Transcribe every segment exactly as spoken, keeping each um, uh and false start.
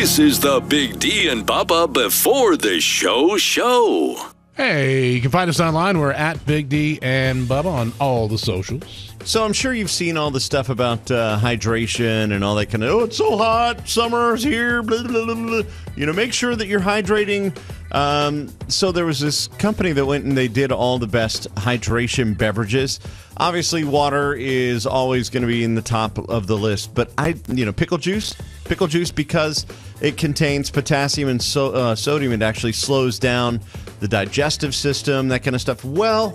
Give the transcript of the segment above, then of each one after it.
This is the Big D and Bubba before the show show. Hey, you can find us online. We're at Big D and Bubba on all the socials. So I'm sure you've seen all the stuff about uh, hydration and all that kind of, oh, it's so hot, summer's here, blah, blah, blah, blah. You know, make sure that you're hydrating. Um, so there was this company that went and they did all the best hydration beverages. Obviously, water is always going to be in the top of the list. But, I, you know, pickle juice, pickle juice, because it contains potassium and so, uh, sodium, it actually slows down the digestive system, that kind of stuff. Well,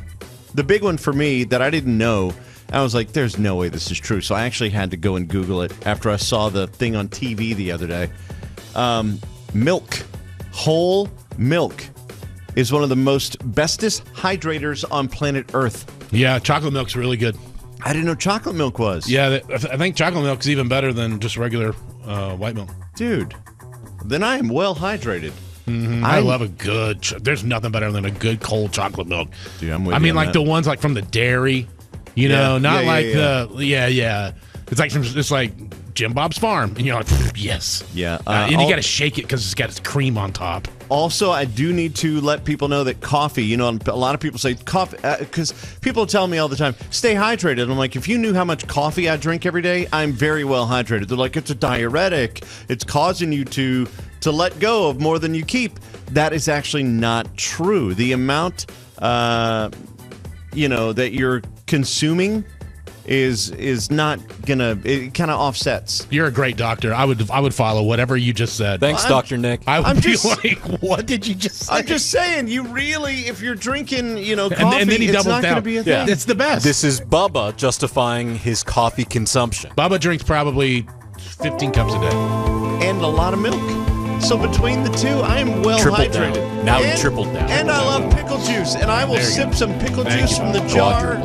the big one for me that I didn't know, I was like, there's no way this is true. So I actually had to go and Google it after I saw the thing on T V the other day. Um, milk, whole milk, is one of the most bestest hydrators on planet Earth. Yeah, chocolate milk's really good. I didn't know chocolate milk was. Yeah, I think chocolate milk's even better than just regular uh, white milk. Dude, then I am well hydrated. Mm-hmm. I love a good. Ch- There's nothing better than a good cold chocolate milk. Dude, I'm with I you mean, on like that. the ones like from the dairy, you Yeah. know, not Yeah, yeah, like yeah. the yeah, yeah. It's like from it's like Jim Bob's Farm, and you're like, yes, Yeah, uh, uh, and you all- got to shake it because it's got its cream on top. Also, I do need to let people know that coffee, you know, a lot of people say coffee, because uh, people tell me all the time, stay hydrated. I'm like, if you knew how much coffee I drink every day, I'm very well hydrated. They're like, it's a diuretic. It's causing you to to let go of more than you keep. That is actually not true. The amount, uh, you know, that you're consuming is is not gonna, it kind of offsets. You're a great doctor. I would I would follow whatever you just said. Thanks, I'm- Doctor Nick. I would I'm be just- like, what did you just say? I'm just saying, you really, if you're drinking, you know, coffee, and, and then he it's doubles not down. going to be a Yeah. thing. It's the best. This is Bubba justifying his coffee consumption. Bubba drinks probably fifteen cups a day. And a lot of milk. So between the two, I am well Tripled hydrated. down. Now he and, tripled down. And I love pickle juice, and I will There you sip go. some pickle Thank juice you, from the Bob. jar.